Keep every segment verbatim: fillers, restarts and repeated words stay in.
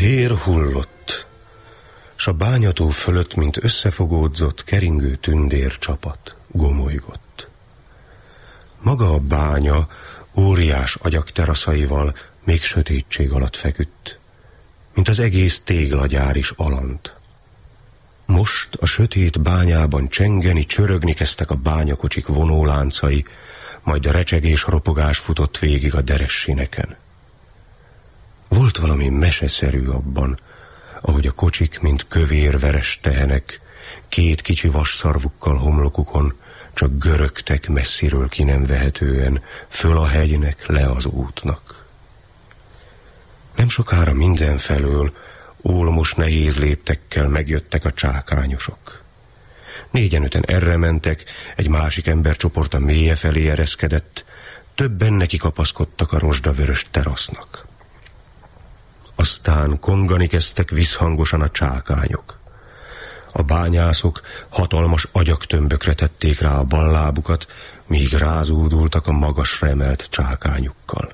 Dér hullott, s a bányató fölött, mint összefogódzott, keringő tündér csapat gomolygott. Maga a bánya óriás agyak teraszaival még sötétség alatt feküdt, mint az egész téglagyár is alant. Most a sötét bányában csengeni, csörögni kezdtek a bányakocsik vonóláncai, majd a recsegés, ropogás futott végig a deres sineken. Volt valami meseszerű abban, ahogy a kocsik, mint kövér veres tehenek, két kicsi vasszarvukkal homlokukon, csak görögtek messziről ki nem vehetően, föl a hegynek, le az útnak. Nem sokára mindenfelől ólmos nehéz léptekkel megjöttek a csákányosok. Négyen-öten erre mentek, egy másik embercsoport a mélye felé ereszkedett, többen neki kapaszkodtak a rozsdavörös terasznak. Aztán kongani kezdtek visszhangosan a csákányok. A bányászok hatalmas agyaktömbökre tették rá a bal lábukat, míg rázúdultak a magasra emelt csákányukkal.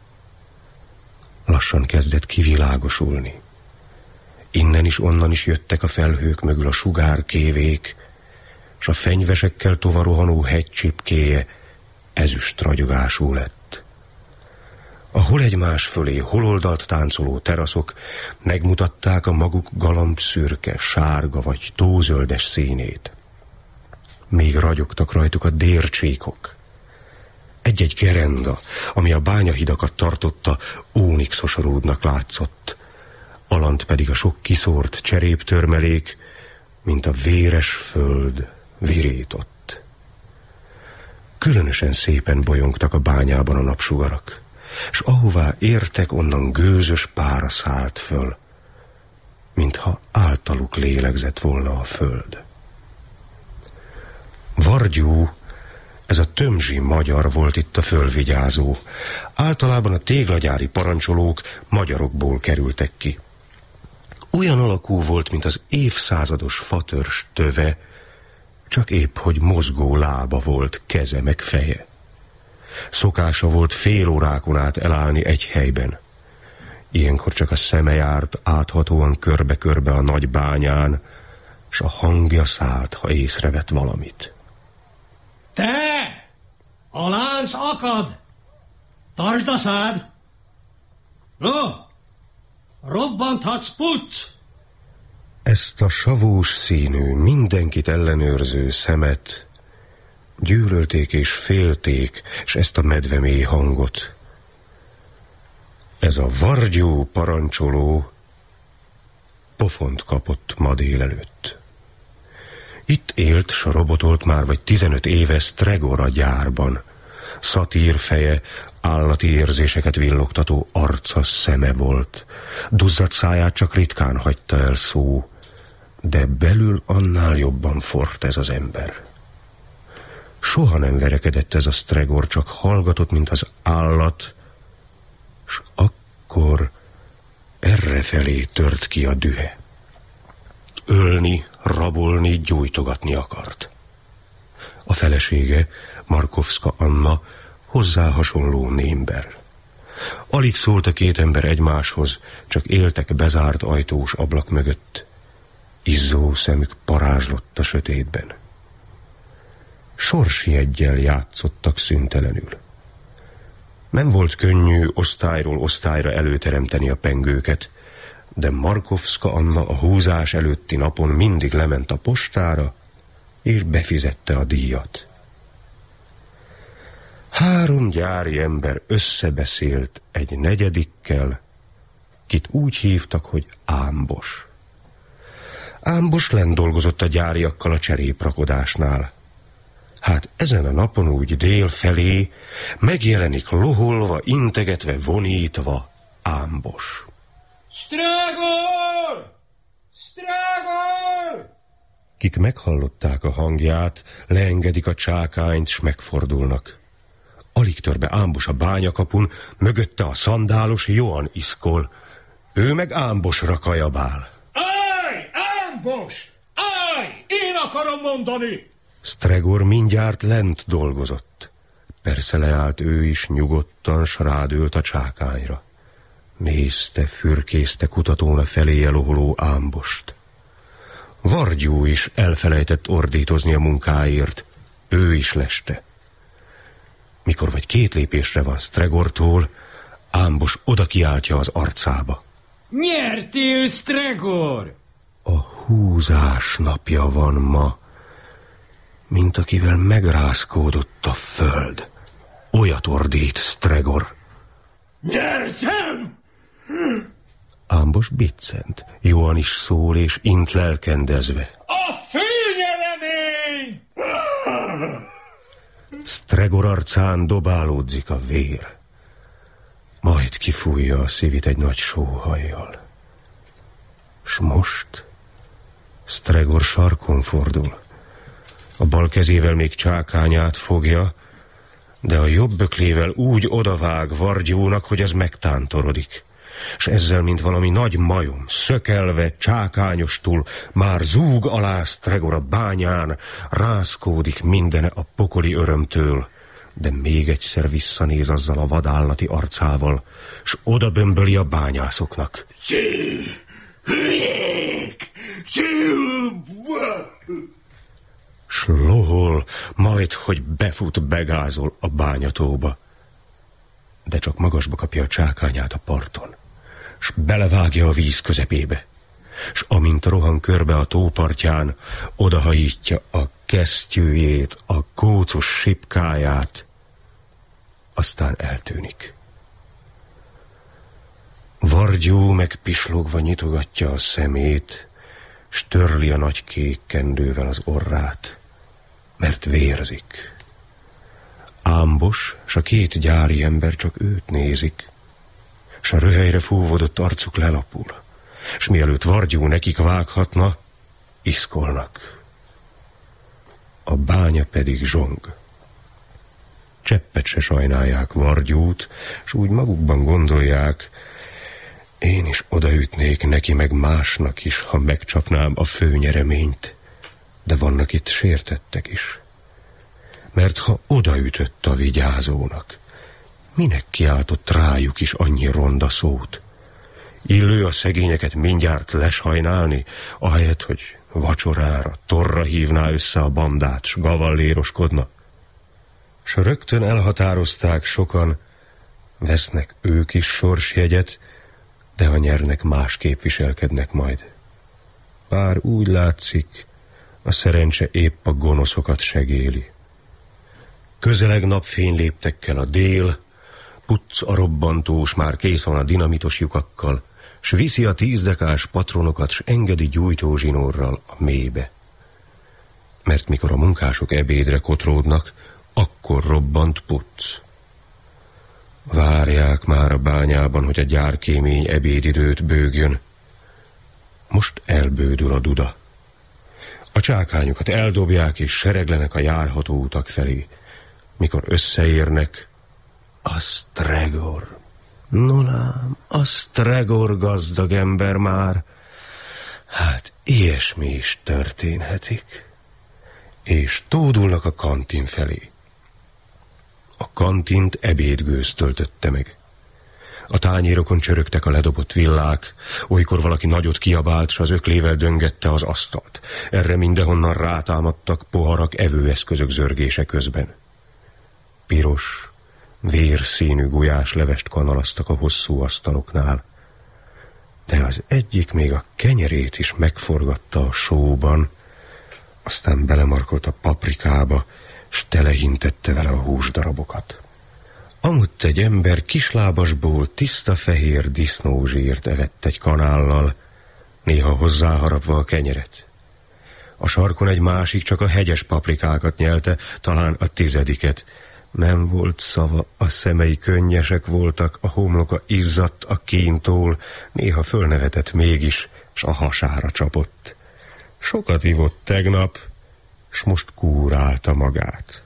Lassan kezdett kivilágosulni. Innen is, onnan is jöttek a felhők mögül a sugárkévék, s a fenyvesekkel tovarohanó hegy csipkéje ezüst ragyogású lett. A hol egymás fölé, hol oldalt táncoló teraszok megmutatták a maguk galamb szürke, sárga vagy tózöldes színét. Még ragyogtak rajtuk a dércsíkok. Egy-egy gerenda, ami a bányahidakat tartotta, ónixosoródnak látszott, alant pedig a sok kiszórt cseréptörmelék, mint a véres föld virított. Különösen szépen bolyongtak a bányában a napsugarak, s ahová értek, onnan gőzös pára szállt föl, mintha általuk lélegzett volna a föld. Vargyú, ez a tömzsi magyar volt itt a fölvigyázó. Általában a téglagyári parancsolók magyarokból kerültek ki. Olyan alakú volt, mint az évszázados fatörs töve, csak épp, hogy mozgó lába volt, keze meg feje. Szokása volt fél órákon át elállni egy helyben. Ilyenkor csak a szeme járt áthatóan körbe-körbe a nagy bányán, s a hangja szállt, ha észrevett valamit. Te! A lánc akad! Tartsd a szád! No! Robbanthatsz, pucc! Ezt a savós színű, mindenkit ellenőrző szemet gyűlölték és félték, s ezt a medvemély hangot. Ez a vargyú parancsoló pofont kapott ma délelőtt. Itt élt, s robotolt már vagy tizenöt éve Stregor a gyárban. Szatír feje, állati érzéseket villogtató arca, szeme volt. Duzzadt száját csak ritkán hagyta el szó, de belül annál jobban forrt ez az ember. Soha nem verekedett ez a Stregor, csak hallgatott, mint az állat, s akkor errefelé tört ki a dühe. Ölni, rabolni, gyújtogatni akart. A felesége, Markovska Anna, hozzá hasonló némber. Alig szólt a két ember egymáshoz, csak éltek bezárt ajtós ablak mögött. Izzó szemük parázslott a sötétben. Sorsjeggyel játszottak szüntelenül. Nem volt könnyű osztályról osztályra előteremteni a pengőket, de Markovska Anna a húzás előtti napon mindig lement a postára, és befizette a díjat. Három gyári ember összebeszélt egy negyedikkel, kit úgy hívtak, hogy Ámbos. Ámbos lent dolgozott a gyáriakkal a cseréprakodásnál. Hát ezen a napon úgy dél felé megjelenik loholva, integetve, vonítva Ámbos. Stregor! Stregor! Kik meghallották a hangját, leengedik a csákányt, s megfordulnak. Alig tör be Ámbos a bányakapun, mögötte a szandálos Johan iszkol. Ő meg Ámbosra kajabál. Állj, Ámbos! Állj! Én akarom mondani! Stregor mindjárt lent dolgozott. Persze leállt ő is nyugodtan, s rádőlt a csákányra. Nézte, fürkészte kutatón a feléje loholó Ámbost. Vargyú is elfelejtett ordítozni a munkáért, ő is leste. Mikor vagy két lépésre van Stregortól, Ámbos oda kiáltja az arcába. Nyertél, Stregor! A húzás napja van ma, mint akivel megrázkódott a föld. Olyat ordít Stregor. Nyertem! Ámbos biccent, Johan is szól és int lelkendezve. A főnyeremény! Stregor arcán dobálódzik a vér. Majd kifújja a szívit egy nagy sóhajjal. S most Stregor sarkon fordul. A bal kezével még csákányát fogja, de a jobb öklével úgy odavág Vargyúnak, hogy az megtántorodik. S ezzel, mint valami nagy majom, szökelve, csákányostul, már zúg alá Stregor a bányán, rázkódik mindene a pokoli örömtől, de még egyszer visszanéz azzal a vadállati arcával, s oda bömböli a bányászoknak. Cső! Hülyék! Cső! S lohol, majd, hogy befut, begázol a bányatóba. De csak magasba kapja a csákányát a parton, s belevágja a víz közepébe, s amint rohan körbe a tópartján, odahajítja a kesztyűjét, a kócos sipkáját, aztán eltűnik. Vargyú meg pislogva nyitogatja a szemét, s törli a nagy kék kendővel az orrát, mert vérzik. Ámbos, s a két gyári ember csak őt nézik, s a röhelyre fúvódott arcuk lelapul, s mielőtt Vargyú nekik vághatna, iszkolnak. A bánya pedig zsong. Cseppet se sajnálják Vargyút, s úgy magukban gondolják, én is odaütnék neki meg másnak is, ha megcsapnám a főnyereményt, de vannak itt sértettek is. Mert ha odaütött a vigyázónak, minek kiáltott rájuk is annyi ronda szót? Illő a szegényeket mindjárt lesajnálni, ahelyett, hogy vacsorára, torra hívná össze a bandát, s gavalléroskodna. S rögtön elhatározták sokan, vesznek ők is sorsjegyet, de ha nyernek, másképp viselkednek majd. Bár úgy látszik, a szerencse épp a gonoszokat segéli. Közeleg napfény léptekkel a dél, Pucc a robbantós már kész van a dinamitos lyukakkal, s viszi a tízdekás patronokat, s engedi gyújtózsinórral a mélybe. Mert mikor a munkások ebédre kotródnak, akkor robbant Pucc. Várják már a bányában, hogy a gyárkémény ebédidőt bőgjön. Most elbődül a duda. A csákányokat eldobják és sereglenek a járható utak felé. Mikor összeérnek, a Stregor. Nolám, a Stregor gazdag ember már. Hát ilyesmi is történhetik. És tódulnak a kantin felé. A kantint ebédgőz töltötte meg. A tányérokon csörögtek a ledobott villák, olykor valaki nagyot kiabált, s az öklével döngette az asztalt. Erre mindehonnan rátámadtak poharak evőeszközök zörgése közben. Piros, vérszínű gulyáslevest kanalaztak a hosszú asztaloknál, de az egyik még a kenyerét is megforgatta a sóban, aztán belemarkolt a paprikába, s telehintette vele a húsdarabokat. Amutt egy ember kislábasból tiszta fehér disznózsírt evett egy kanállal, néha hozzáharapva a kenyeret. A sarkon egy másik csak a hegyes paprikákat nyelte, talán a tizediket. Nem volt szava, a szemei könnyesek voltak, a homloka izzadt a kíntól, néha fölnevetett mégis, s a hasára csapott. Sokat ivott tegnap, s most kúrálta magát.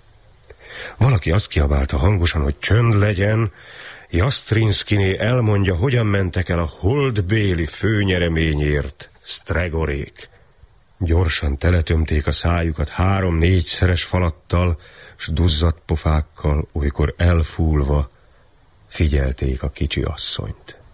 Valaki azt kiabálta hangosan, hogy csönd legyen, Jasztrinszkiné elmondja, hogyan mentek el a holdbéli főnyereményért, Stregorék. Gyorsan teletömték a szájukat három-négyszeres falattal, s duzzadt pofákkal, olykor elfúlva figyelték a kicsi asszonyt.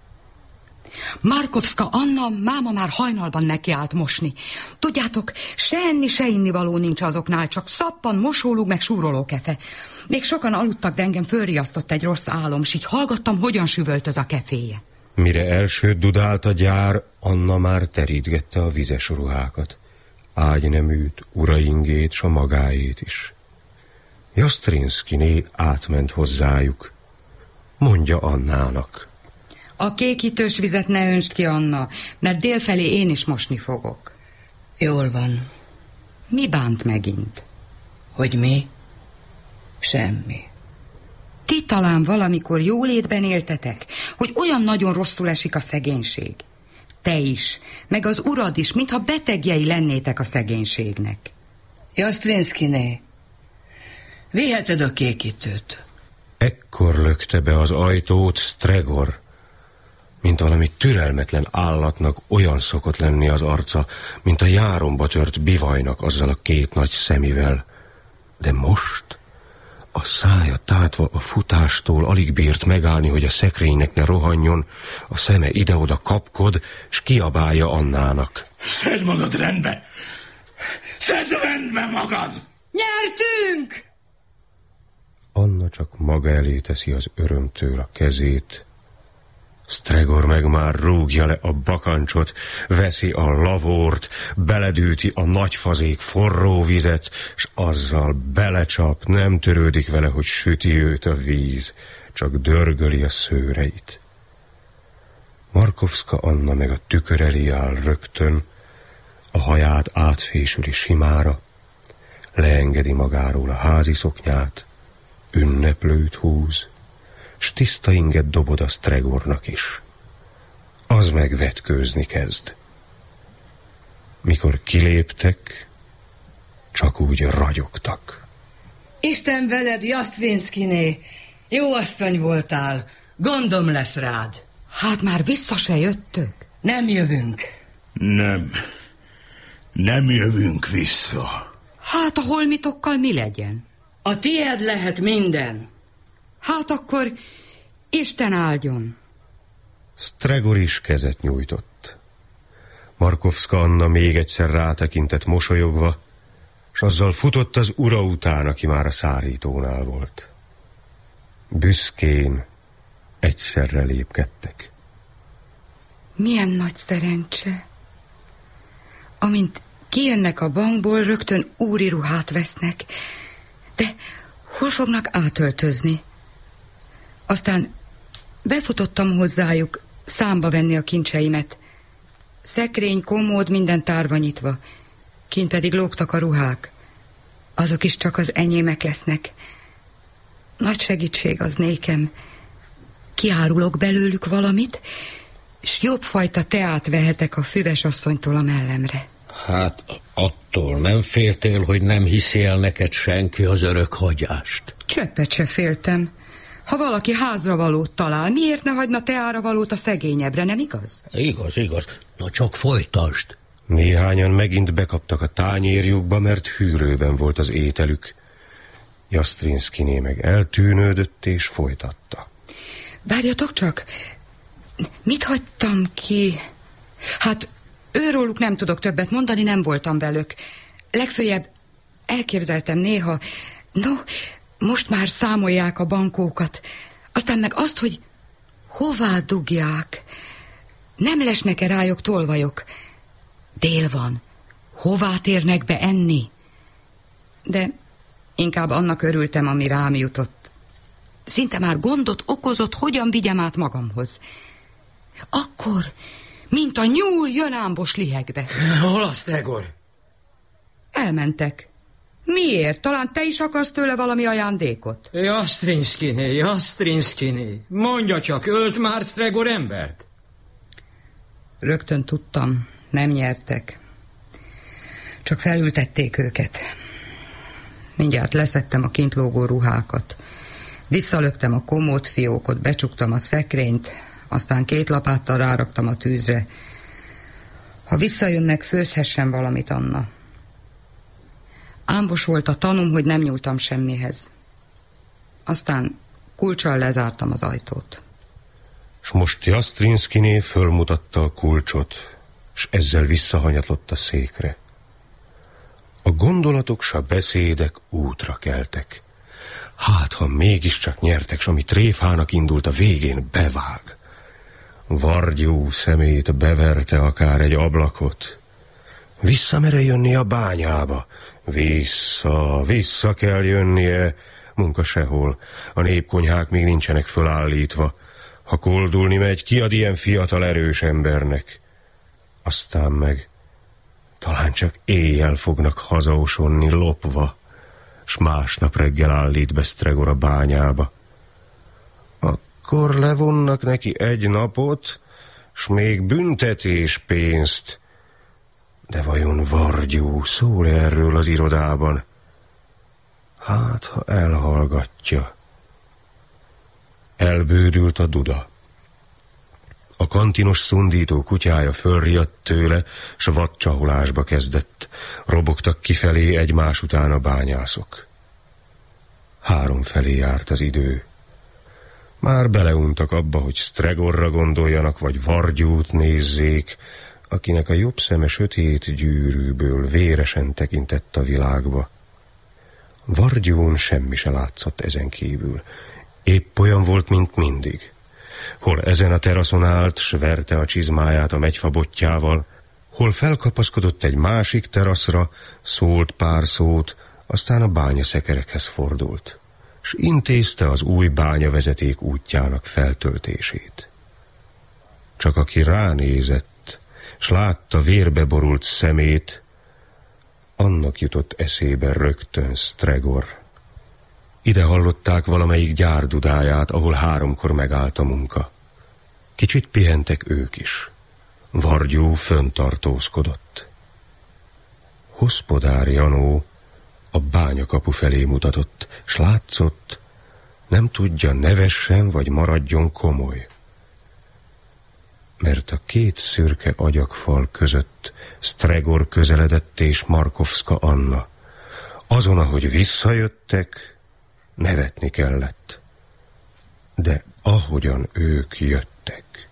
Markovska Anna máma már hajnalban nekiállt mosni. Tudjátok, se enni, se innivaló nincs azoknál, csak szappan, mosólug, meg súrolókefe. Még sokan aludtak, de engem fölriasztott egy rossz álom, s így hallgattam, hogyan süvöltöz a keféje. Mire elsőt dudált a gyár, Anna már terítgette a vizes ruhákat. Ágyneműt, uraingét, s a magáét is. Jasztrinszkiné átment hozzájuk. Mondja Annának. A kékítős vizet ne öntsd ki, Anna, mert délfelé én is mosni fogok. Jól van. Mi bánt megint? Hogy mi? Semmi. Ti talán valamikor jólétben éltetek, hogy olyan nagyon rosszul esik a szegénység. Te is, meg az urad is, mintha betegjei lennétek a szegénységnek. Jasztrinszkiné, viheted a kékítőt. Ekkor lökte be az ajtót Stregor, mint valami türelmetlen állatnak olyan szokott lenni az arca, mint a járomba tört bivajnak azzal a két nagy szemivel. De most a szája tátva a futástól alig bírt megállni, hogy a szekrénynek ne rohanjon, a szeme ide-oda kapkod, s kiabálja Annának. Szedd magad rendbe! Szedd rendbe magad! Nyertünk! Anna csak maga elé teszi az örömtől a kezét. Stregor meg már rúgja le a bakancsot, veszi a lavort, beledűti a nagy fazék forró vizet, s azzal belecsap, nem törődik vele, hogy süti őt a víz, csak dörgöli a szőreit. Markovska Anna meg a tükör elé áll rögtön, a haját átfésüli simára, leengedi magáról a házi szoknyát, ünneplőt húz, s tiszta inget dobod a Stregornak is. Az meg vetkőzni kezd. Mikor kiléptek, csak úgy ragyogtak. Isten veled, Jasztrinszkiné! Jó asszony voltál, gondom lesz rád. Hát már vissza se jöttök? Nem jövünk. Nem. Nem jövünk vissza. Hát a holmitokkal mi legyen? A tied lehet minden. Hát akkor Isten áldjon. Stregor is kezet nyújtott. Markovska Anna még egyszer rátekintett mosolyogva, s azzal futott az ura után, aki már a szárítónál volt. Büszkén egyszerre lépkedtek. Milyen nagy szerencse. Amint kijönnek a bankból, rögtön úri ruhát vesznek. De hol fognak átöltözni? Aztán befutottam hozzájuk számba venni a kincseimet. Szekrény, komód, minden tárva nyitva. Kint pedig lógtak a ruhák. Azok is csak az enyémek lesznek. Nagy segítség az nékem. Kiárulok belőlük valamit, s jobb fajta teát vehetek a füves asszonytól a mellemre. Hát attól nem féltél, hogy nem hiszi el neked senki az örök hagyást? Cseppet se féltem. Ha valaki házra valót talál, miért ne hagyna teára valót a szegényebbre, nem igaz? Igaz, igaz. Na csak folytasd. Néhányan megint bekaptak a tányérjukba, mert hűrőben volt az ételük. Jasztrinszkiné meg eltűnődött és folytatta. Várjatok csak, mit hagytam ki? Hát őróluk nem tudok többet mondani, nem voltam velük. Legfőjebb elképzeltem néha, no, most már számolják a bankókat. Aztán meg azt, hogy hová dugják. Nem lesnek-e rájuk tolvajok? Dél van. Hová térnek be enni? De inkább annak örültem, ami rám jutott. Szinte már gondot okozott, hogyan vigyem át magamhoz. Akkor, mint a nyúl, jön ámbos lihegbe. Hol a Stregor? Elmentek. Miért? Talán te is akarsz tőle valami ajándékot? Jasztrinszkiné, Jasztrinszkiné. Mondja csak, ölt már Stregor embert? Rögtön tudtam, nem nyertek. Csak felültették őket. Mindjárt leszettem a kint lógó ruhákat. Visszalöktem a komódfiókot, becsuktam a szekrényt, aztán két lapáttal ráraktam a tűzre. Ha visszajönnek, főzhessen valamit, Anna. Ámbos volt a tanúm, hogy nem nyúltam semmihez. Aztán kulccsal lezártam az ajtót. S most Jasztrinszkiné fölmutatta a kulcsot, s ezzel visszahanyatlott a székre. A gondolatok s a beszédek útra keltek. Hát, ha mégiscsak nyertek, s ami tréfának indult, a végén bevág. Vargyú szemét beverte akár egy ablakot. Vissza mere jönni a bányába? Vissza, vissza kell jönnie. Munka sehol, a népkonyhák még nincsenek fölállítva. Ha koldulni megy, ki ad ilyen fiatal erős embernek? Aztán meg talán csak éjjel fognak hazaosonni lopva, s másnap reggel állít be Stregor a bányába. Akkor levonnak neki egy napot, s még büntetés pénzt. De vajon Vargyú szól erről az irodában? Hát, ha elhallgatja. Elbődült a duda. A kantinos szundító kutyája fölriadt tőle, s vadcsaholásba kezdett. Robogtak kifelé egymás után a bányászok. Három felé járt az idő. Már beleuntak abba, hogy Stregorra gondoljanak, vagy Vargyút nézzék, akinek a jobb szeme sötét gyűrűből véresen tekintett a világba. Vargyún semmi se látszott ezen kívül. Épp olyan volt, mint mindig. Hol ezen a teraszon állt, s verte a csizmáját a megyfa botjával, hol felkapaszkodott egy másik teraszra, szólt pár szót, aztán a bányaszekerekhez fordult, s intézte az új bányavezeték útjának feltöltését. Csak aki ránézett, s látta vérbe borult szemét, annak jutott eszébe rögtön Stregor. Ide hallották valamelyik gyár dudáját, ahol háromkor megállt a munka. Kicsit pihentek ők is. Vargyú föntartózkodott. Hospodár Janó a bányakapu felé mutatott, s látszott, nem tudja, nevessen vagy maradjon komoly. Mert a két szürke agyagfal között Stregor közeledett és Markovszka Anna. Azon, ahogy visszajöttek, nevetni kellett. De ahogyan ők jöttek,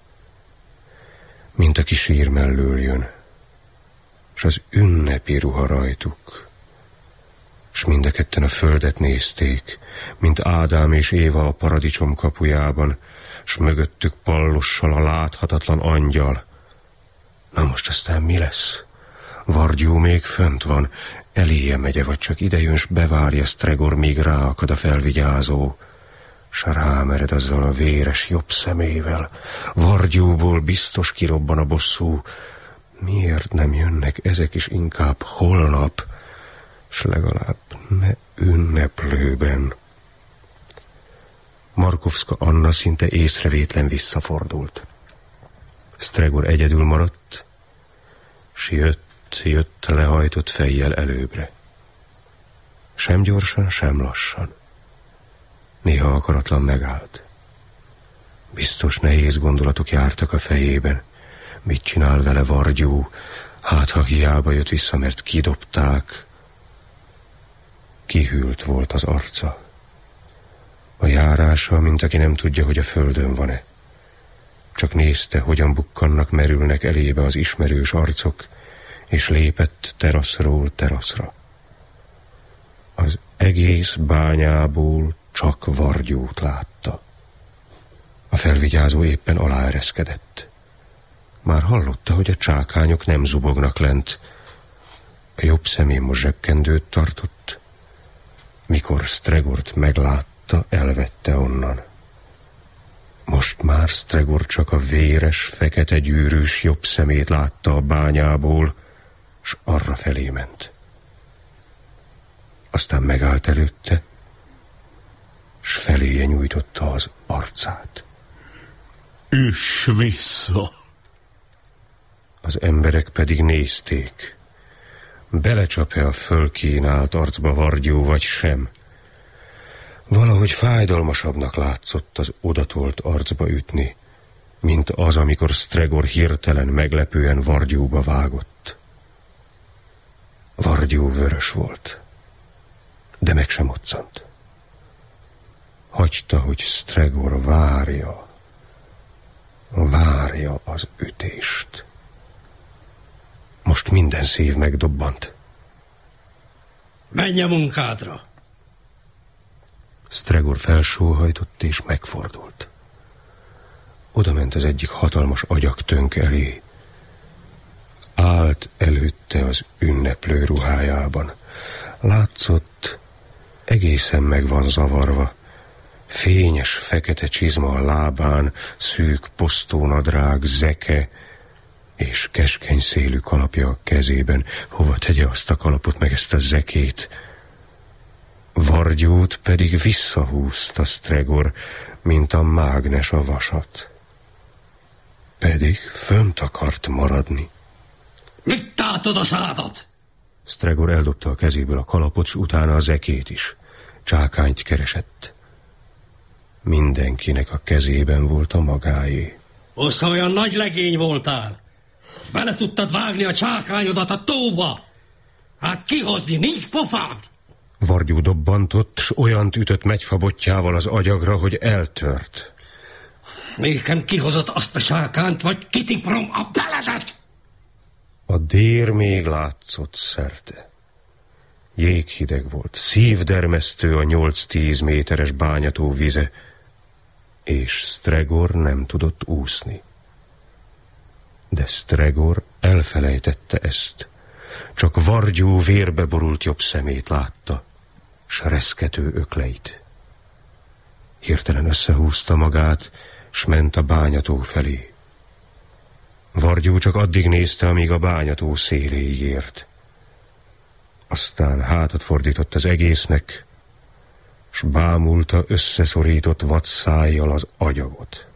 mint aki sír mellől jön, s az ünnepi ruha rajtuk, s mindeketten a földet nézték, mint Ádám és Éva a paradicsom kapujában, s mögöttük pallossal a láthatatlan angyal. Na most aztán mi lesz? Vargyú még fönt van, eléje megye, vagy csak idejön, s bevárja Stregor, míg ráakad a felvigyázó, s rámered azzal a véres jobb szemével. Vargyúból biztos kirobban a bosszú. Miért nem jönnek ezek is inkább holnap, s legalább ne ünneplőben? Markovszka Anna szinte észrevétlen visszafordult. Stregor egyedül maradt, s jött, jött lehajtott fejjel előbbre. Sem gyorsan, sem lassan. Néha akaratlan megállt. Biztos nehéz gondolatok jártak a fejében. Mit csinál vele Vargyú? Hát, ha hiába jött vissza, mert kidobták. Kihűlt volt az arca. A járása, mint aki nem tudja, hogy a földön van-e. Csak nézte, hogyan bukkannak, merülnek elébe az ismerős arcok, és lépett teraszról teraszra. Az egész bányából csak Vargyút látta. A felvigyázó éppen aláereszkedett. Már hallotta, hogy a csákányok nem zubognak lent. A jobb szemén most zsebkendőt tartott. Mikor Stregort meglátta, elvette onnan. Most már Stregor csak a véres, fekete gyűrűs jobb szemét látta a bányából, s arra felé ment. Aztán megállt előtte, s feléje nyújtotta az arcát. Üss vissza! Az emberek pedig nézték, belecsap-e a fölkínált arcba Vargyú, vagy sem. Valahogy fájdalmasabbnak látszott az odatolt arcba ütni, mint az, amikor Stregor hirtelen, meglepően Vargyúba vágott. Vargyú vörös volt, de meg sem moccant. Hagyta, hogy Stregor várja, Várja az ütést. Most minden szív megdobbant. Menj a munkádra! Stregor felsóhajtott és megfordult. Oda ment az egyik hatalmas agyaktönk elé. Állt előtte az ünneplő ruhájában. Látszott, egészen meg van zavarva. Fényes fekete csizma a lábán, szűk posztónadrág, zeke, és keskeny szélű kalapja a kezében. Hova tegye azt a kalapot, meg ezt a zekét? Vargyút pedig visszahúzta Stregor, mint a mágnes a vasat. Pedig fönt akart maradni. Vitt átad a szádat! Stregor eldobta a kezéből a kalapot, s utána a zekét is. Csákányt keresett. Mindenkinek a kezében volt a magáé. Oszta olyan nagy legény voltál. Bele tudtad vágni a csákányodat a tóba. Hát kihozni, nincs pofád. Vargyú dobbantott, s olyant ütött megyfabottyával az agyagra, hogy eltört. Nékem kihozott azt a csákánt, vagy kitiprom a beledet! A dér még látszott szerte. Jéghideg volt, szívdermesztő a nyolc-tíz méteres bányató vize, és Stregor nem tudott úszni. De Stregor elfelejtette ezt. Csak Vargyú vérbe borult jobb szemét látta, s reszkető ökleit. Hirtelen összehúzta magát, s ment a bányató felé. Vargyú csak addig nézte, amíg a bányató széléig ért. Aztán hátat fordított az egésznek, s bámulta összeszorított vadszájjal az agyagot.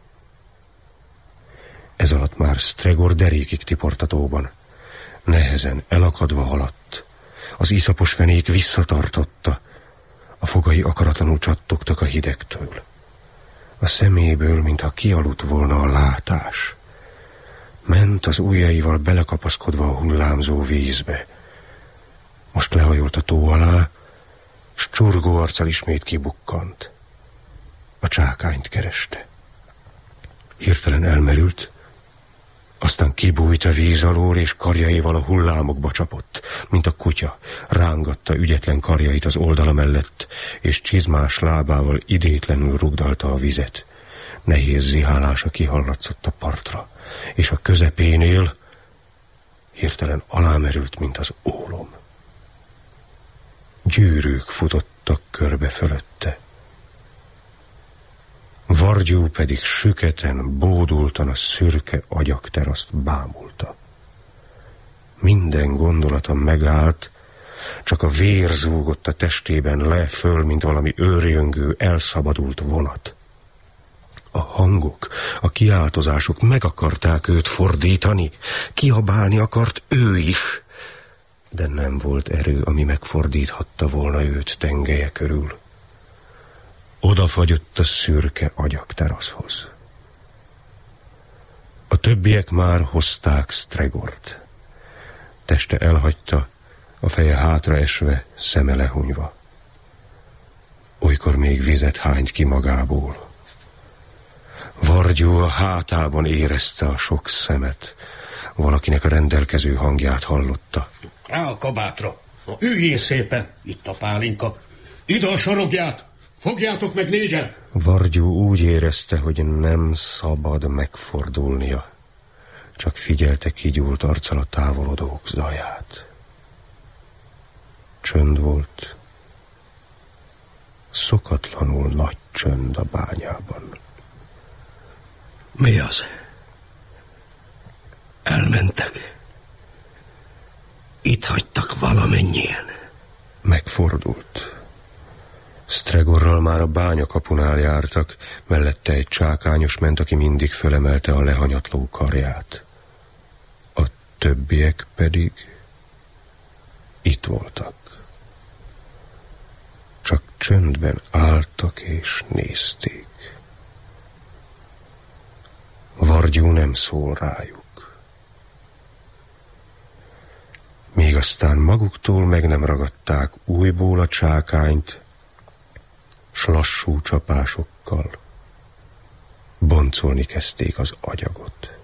Ez alatt már Stregor derékig tiport a tóban. Nehezen, elakadva haladt. Az iszapos fenék visszatartotta. A fogai akaratlanul csattogtak a hidegtől. A szeméből, mintha kialudt volna a látás. Ment az ujjaival belekapaszkodva a hullámzó vízbe. Most lehajolt a tó alá, s csurgó arccal ismét kibukkant. A csákányt kereste. Hirtelen elmerült, aztán kibújt a víz alól, és karjaival a hullámokba csapott, mint a kutya. Rángatta ügyetlen karjait az oldala mellett, és csizmás lábával idétlenül rugdalta a vizet. Nehéz zihálása kihallatszott a partra, és a közepénél hirtelen alámerült, mint az ólom. Gyűrűk futottak körbe fölötte. Vargyú pedig süketen, bódultan a szürke agyakteraszt bámulta. Minden gondolata megállt, csak a vér zúgott a testében le föl, mint valami őrjöngő, elszabadult vonat. A hangok, a kiáltozások meg akarták őt fordítani, kiabálni akart ő is, de nem volt erő, ami megfordíthatta volna őt tengelye körül. Odafagyott a szürke agyakteraszhoz. A többiek már hozták Stregort. Teste elhagyta, a feje hátra esve, szeme lehunyva. Olykor még vizet hányt ki magából. Vargyú a hátában érezte a sok szemet. Valakinek a rendelkező hangját hallotta. Rá a kabátra! Üljél szépen! Itt a pálinka! Ide a sarogját! Fogjátok meg négyen! Vargyú úgy érezte, hogy nem szabad megfordulnia. Csak figyelte kigyúlt arccal a távolodók zaját. Csönd volt. Szokatlanul nagy csönd a bányában. Mi az? Elmentek. Itt hagytak valamennyien. Megfordult. Stregorral már a bányakapunál jártak, mellette egy csákányos ment, aki mindig fölemelte a lehanyatló karját. A többiek pedig itt voltak. Csak csöndben álltak és nézték. Vargyú nem szól rájuk. Még aztán maguktól meg nem ragadták újból a csákányt, s lassú csapásokkal boncolni kezdték az agyagot.